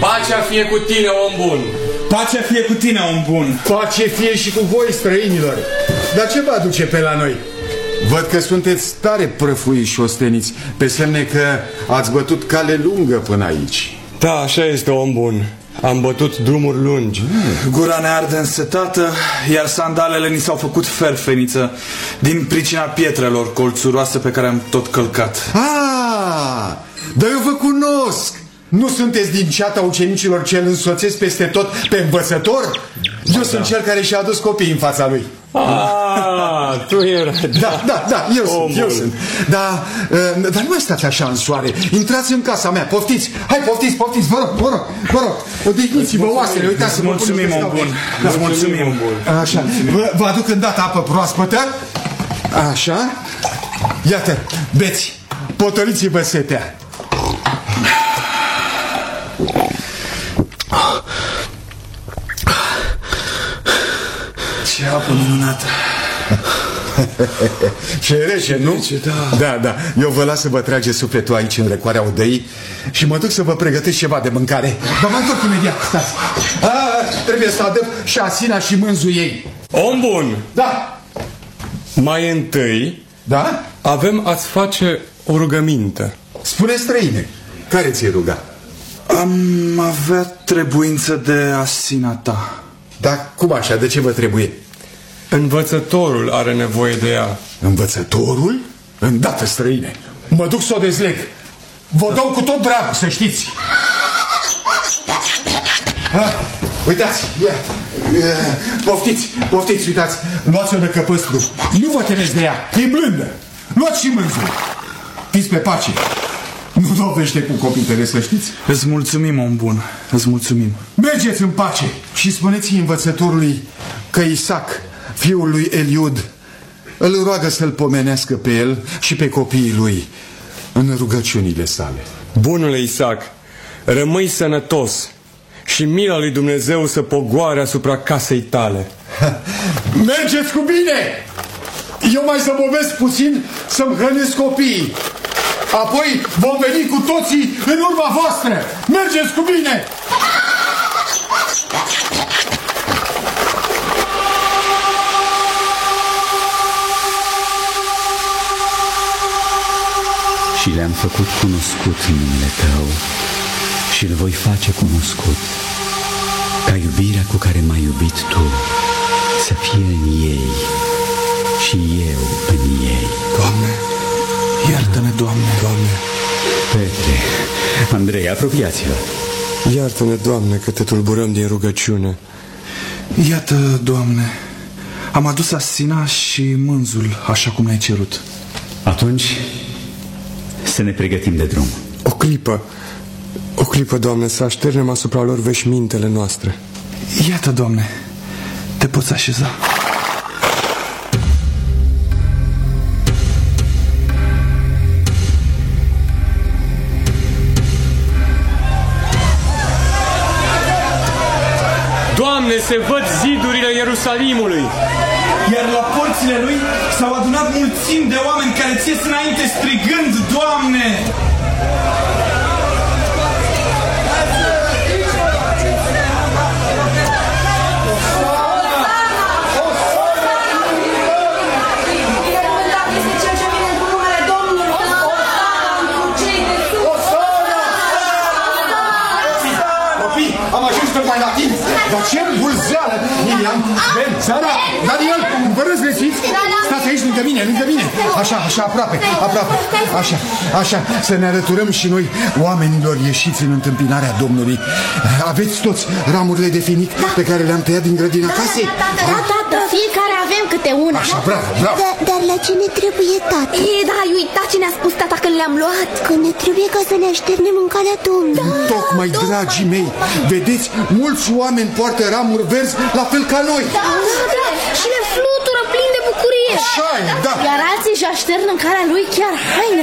Pacea fie cu tine, om bun. Pacea fie cu tine, om bun. Pace fie și cu voi, străinilor. Dar ce vă aduce pe la noi? Văd că sunteți tare prăfuiți și osteniți, pe semne că ați bătut cale lungă până aici. Da, așa este, om bun. Am bătut drumuri lungi. Gura ne arde însetată, iar sandalele ni s-au făcut ferfeniță din pricina pietrelor colțuroase pe care am tot călcat. Dar eu vă cunosc. Nu sunteți din ceata ucenicilor ce îl însoțesc peste tot pe învățător? Eu sunt cel care și-a adus copiii în fața lui. Tu erai. Da, eu sunt. Dar nu mai stați așa în soare. Intrați în casa mea, poftiți. Hai, poftiți, vă rog. Odihniți-vă oasele, uitați să vă mulțumim, om bun. Mulțumim. Așa, vă aduc îndată apă proaspătă. Așa. Iată, beți. Potoliți-vă setea. Ce apă minunată. Și e rece, nu? Da. Eu vă las să vă trage sufletul aici în răcoarea odăii și mă duc să vă pregătesc ceva de mâncare. Dar mă întorc imediat, stați. Trebuie să adăp și Asina și mânzul ei. Om bun. Da. Mai întâi avem a-ți face o rugăminte. Spune, străine, care ți-e ruga? Am avea trebuință de Asina ta. Da, cum așa? De ce vă trebuie? Învățătorul are nevoie de ea. Învățătorul? Îndată, străine. Mă duc să o dezleg. Vă dau cu tot dragul, să știți. Uitați, poftiți, uitați. Luați-o de căpăstru. Nu vă temeți de ea, e blândă. Luați și mânzul. Fiți pe pace. Nu dovește cu copitele, să știți. Îți mulțumim, om bun, îți mulțumim. Mergeți în pace și spuneți-i învățătorului că Isaac, fiul lui Eliud, îl roagă să-l pomenească pe el și pe copiii lui în rugăciunile sale. Bunule Isaac, rămâi sănătos și mila lui Dumnezeu să pogoare asupra casei tale. Mergeți cu bine! Eu mai zăbovesc puțin să-mi hrănesc copiii. Apoi vom veni cu toții în urma voastră. Mergeți cu bine! Și le-am făcut cunoscut numele Tău și îl voi face cunoscut, ca iubirea cu care m-ai iubit Tu să fie în ei și eu în ei. Doamne, iartă-ne, Doamne. Petre, Andrei, apropiați-vă. Iartă-ne, Doamne, că te tulburăm din rugăciune. Iată, Doamne, am adus Asina și mânzul, așa cum ne-ai cerut. Atunci să ne pregătim de drum. O clipă, Doamne, să așternem asupra lor veșmintele noastre. Iată, Doamne, te poți așeza. Doamne, se văd zidurile Ierusalimului. Iar la porțile lui s-au adunat mulțimi de oameni care ți-ies înainte strigând, Doamne! Am ajuns tocmai la timp. Dar ce bulzeală! Miriam, Ben, Sara, Daniel, vă răzvesiți? Stați aici lângă mine. Așa, aproape. Așa, să ne alăturăm și noi oamenilor ieșiți în întâmpinarea Domnului. Aveți toți ramurile de finic pe care le-am tăiat din grădina casei? Da, fiecare avem câte una. Așa, bravo. Dar la ce ne trebuie, tată? Ai uitat ce ne-a spus tata când le-am luat? Că ne trebuie ca să ne așternem în calea Domnului. Tocmai, dragii mei, vedeți, mulți oameni poartă ramuri verzi la fel ca noi. Da, și le flutură plin de bucurie. Așa e, da. Iar alții își aștern în calea lui chiar haine